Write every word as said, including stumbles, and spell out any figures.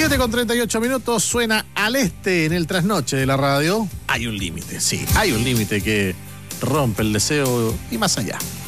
siete con treinta y ocho minutos, suena Al Este en el trasnoche de la radio. Hay un límite, sí, hay un límite que rompe el deseo y más allá.